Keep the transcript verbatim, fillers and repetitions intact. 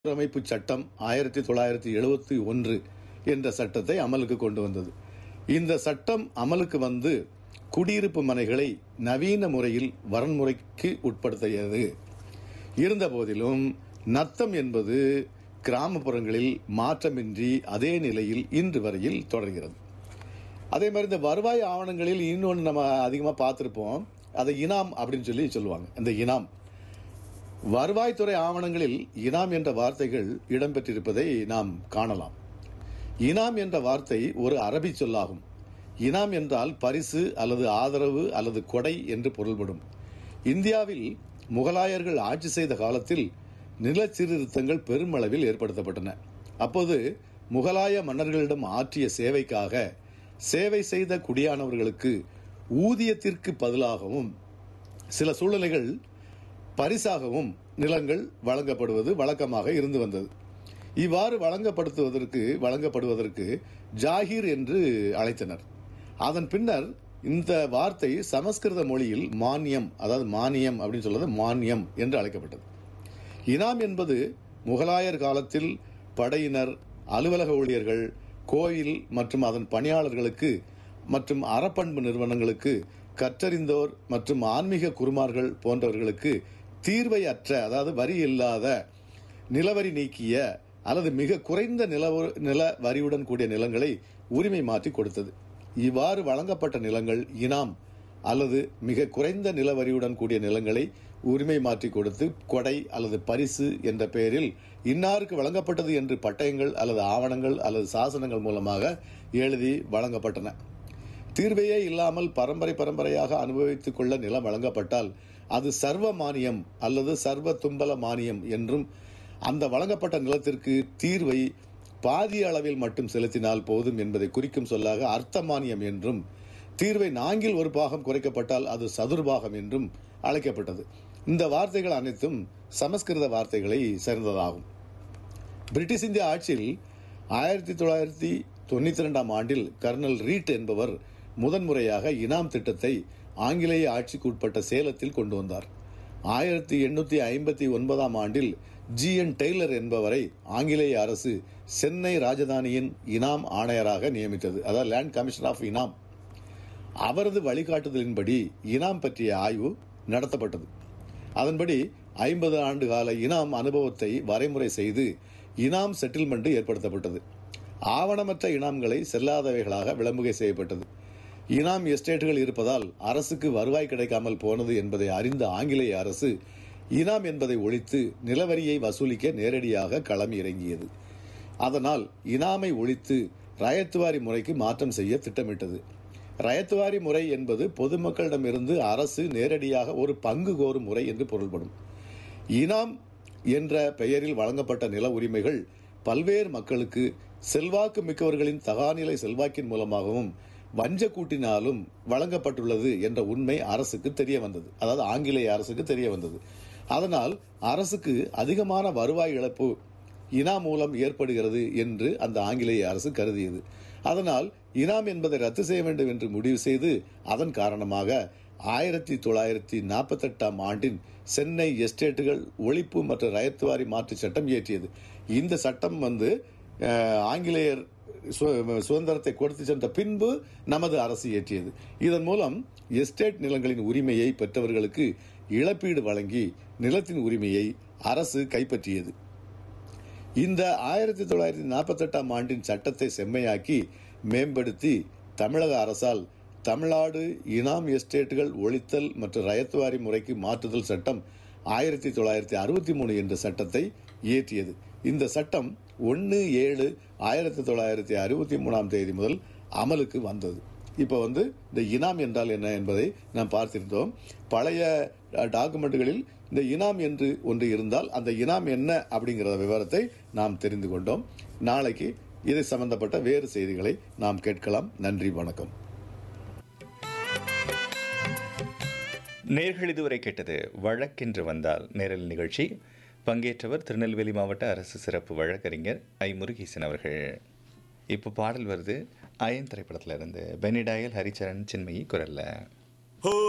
அமைப்பு சட்டம் ஆயிரத்தி தொள்ளாயிரத்தி எழுபத்தி ஒன்று என்ற சட்டத்தை அமலுக்கு கொண்டு வந்தது. இந்த சட்டம் அமலுக்கு வந்து குடியிருப்பு மனைகளை நவீன முறையில் வரன்முறைக்கு உட்படுத்தியது. இருந்த போதிலும் நத்தம் என்பது கிராமப்புறங்களில் மாற்றமின்றி அதே நிலையில் இன்று வரையில் தொடர்கிறது. அதே மாதிரி இந்த வருவாய் ஆவணங்களில் இன்னொன்று நம்ம அதிகமாக பார்த்துருப்போம், அதை இனாம் அப்படின்னு சொல்லி சொல்லுவாங்க. இந்த இனாம் வருவாய்த்துறை ஆவணங்களில் இனாம் என்ற வார்த்தைகள் இடம்பெற்றிருப்பதை நாம் காணலாம். இனாம் என்ற வார்த்தை ஒரு அரபி சொல்லாகும். இனாம் என்றால் பரிசு அல்லது ஆதரவு அல்லது கொடை என்று பொருள்படும். இந்தியாவில் முகலாயர்கள் ஆட்சி செய்த காலத்தில் நில சீர்திருத்தங்கள் பெருமளவில் ஏற்படுத்தப்பட்டன. அப்போது முகலாய மன்னர்களிடம் ஆற்றிய சேவைக்காக சேவை செய்த குடியானவர்களுக்கு ஊதியத்திற்கு பதிலாகவும் சில சூழ்நிலைகள் பரிசாகவும் நிலங்கள் வழங்கப்படுவது வழக்கமாக இருந்து வந்தது. இவ்வாறு வழங்கப்படுத்துவதற்கு வழங்கப்படுவதற்கு ஜாகீர் என்று அழைத்தனர். அதன் பின்னர் இந்த வார்த்தை சமஸ்கிருத மொழியில் மானியம், அதாவது மானியம் அப்படின்னு சொல்றது மானியம் என்று அழைக்கப்பட்டது. இனாம் என்பது முகலாயர் காலத்தில் படையினர், அலுவலக ஊழியர்கள், கோயில் மற்றும் அதன் பணியாளர்களுக்கு மற்றும் அறப்பண்பு நிறுவனங்களுக்கு, கற்றறிந்தோர் மற்றும் ஆன்மீக குருமார்கள் போன்றவர்களுக்கு தீர்வை அற்ற, அதாவது வரி இல்லாத, நிலவரி நீக்கிய அல்லது மிக குறைந்த நில நில வரியுடன் கூடிய நிலங்களை உரிமை மாற்றி கொடுத்தது. இவ்வாறு வழங்கப்பட்ட நிலங்கள் இனாம் அல்லது மிக குறைந்த நிலவரியுடன் கூடிய நிலங்களை உரிமை மாற்றி கொடுத்து கொடை அல்லது பரிசு என்ற பெயரில் இன்னாருக்கு வழங்கப்பட்டது என்று பட்டயங்கள் அல்லது ஆவணங்கள் அல்லது சாசனங்கள் மூலமாக எழுதி வழங்கப்பட்டன. தீர்வையே இல்லாமல் பரம்பரை பரம்பரையாக அனுபவித்துக் கொள்ள நிலம் வழங்கப்பட்டால் அது சர்வ மானியம் அல்லது சர்வ தும்பல மானியம் என்றும், அந்த வழங்கப்பட்ட நிலத்திற்கு தீர்வை பாதிய அளவில் மட்டும் செலுத்தினால் போதும் என்பதை குறிக்கும் சொல்லாக அர்த்த மானியம் என்றும், தீர்வை நான்கில் ஒரு பாகம் குறைக்கப்பட்டால் அது சதுர்பாகம் என்றும் அழைக்கப்பட்டது. இந்த வார்த்தைகள் அனைத்தும் சமஸ்கிருத வார்த்தைகளை சேர்ந்ததாகும். பிரிட்டிஷ் இந்திய ஆட்சியில் ஆயிரத்தி தொள்ளாயிரத்தி தொண்ணூத்தி இரண்டாம் ஆண்டில் கர்னல் ரீட் என்பவர் முதன்முறையாக இனாம் திட்டத்தை ஆங்கிலேய ஆட்சிக்கு உட்பட்ட சேலத்தில் கொண்டு வந்தார். ஆயிரத்தி எண்ணூத்தி ஐம்பத்தி ஒன்பதாம் ஆண்டில் ஜி என் டெய்லர் என்பவரை ஆங்கிலேய அரசு சென்னை ராஜதானியின் இனாம் ஆணையராக நியமித்தது, அதாவது லேண்ட் கமிஷனர் ஆஃப் இனாம். அவரது வழிகாட்டுதலின்படி இனாம் பற்றிய ஆய்வு நடத்தப்பட்டது. அதன்படி ஐம்பது ஆண்டு கால இனாம் அனுபவத்தை வரைமுறை செய்து இனாம் செட்டில்மெண்ட் ஏற்படுத்தப்பட்டது. ஆவணமற்ற இனாம்களை செல்லாதவைகளாக விளம்புகை செய்யப்பட்டது. இனாம் எஸ்டேட்டுகள் இருப்பதால் அரசுக்கு வருவாய் கிடைக்காமல் போனது என்பதை அறிந்த ஆங்கிலேய அரசு இனாம் என்பதை ஒழித்து நிலவரியை வசூலிக்க நேரடியாக களம் இறங்கியது. அதனால் இனாமை ஒழித்து ரயத்துவாரி முறைக்கு மாற்றம் செய்ய திட்டமிட்டது. ரயத்துவாரி முறை என்பது பொதுமக்களிடமிருந்து அரசு நேரடியாக ஒரு பங்கு கோரும் முறை என்று பொருள்படும். இனாம் என்ற பெயரில் வழங்கப்பட்ட நில உரிமைகள் பல்வேறு மக்களுக்கு செல்வாக்கு மிக்கவர்களின் தகாநிலை செல்வாக்கின் மூலமாகவும் வஞ்ச கூட்டினாலும் வழங்கப்பட்டுள்ளது என்ற உண்மை அரசுக்கு தெரிய வந்தது, அதாவது ஆங்கிலேய அரசுக்கு தெரிய வந்தது. அதனால் அரசுக்கு அதிகமான வருவாய் இழப்பு இனாம் மூலம் ஏற்படுகிறது என்று அந்த ஆங்கிலேய அரசு கருதியது. அதனால் இனாம் என்பதை ரத்து செய்ய வேண்டும் என்று முடிவு செய்து அதன் காரணமாக ஆயிரத்தி தொள்ளாயிரத்தி நாற்பத்தி எட்டாம் ஆண்டின் சென்னை எஸ்டேட்டுகள் ஒழிப்பு மற்றும் ரயத்துவாரி மாற்று சட்டம் இயற்றியது. இந்த சட்டம் வந்து ஆங்கிலேயர் சுதந்திரத்தை கொடுத்து சென்ற பின்பு நமது அரசு இயற்றியது. இதன் மூலம் எஸ்டேட் நிலங்களின் உரிமையை பெற்றவர்களுக்கு இழப்பீடு வழங்கி நிலத்தின் உரிமையை அரசு கைப்பற்றியது. இந்த ஆயிரத்தி தொள்ளாயிரத்தி நாற்பத்தி எட்டாம் ஆண்டின் சட்டத்தை செம்மையாக்கி மேம்படுத்தி தமிழக அரசால் தமிழ்நாடு இனாம் எஸ்டேட்டுகள் ஒழித்தல் மற்றும் ரயத்துவாரி முறைக்கு மாற்றுதல் சட்டம் ஆயிரத்தி தொள்ளாயிரத்தி அறுபத்தி மூணு என்ற சட்டத்தை இயற்றியது. இந்த சட்டம் ஒன்று ஏழு ஆயிரத்தி தொள்ளாயிரத்தி அறுபத்தி மூணாம் தேதி முதல் அமலுக்கு வந்தது. இப்போ வந்து இந்த இனாம் என்றால் என்ன என்பதை நாம் பார்த்திருந்தோம். பழைய டாக்குமெண்ட்டுகளில் இந்த இனாம் என்று ஒன்று இருந்தால் அந்த இனாம் என்ன அப்படிங்கிற விவரத்தை நாம் தெரிந்து கொண்டோம். நாளைக்கு இதை சம்பந்தப்பட்ட வேறு செய்திகளை நாம் கேட்கலாம். நன்றி, வணக்கம். நேர்கள் இதுவரை கேட்டது வழக்கென்று வந்தால் நேரல் நிகழ்ச்சி. பங்கேற்றவர் திருநெல்வேலி மாவட்ட அரசு சிறப்பு வழக்கறிஞர் ஐ முருகேசன் அவர்கள். இப்போ பாடல் வருது அயன் திரைப்படத்தில் இருந்து. பெனிடாயல் ஹரிச்சரன் சின்மயி குரல்ல.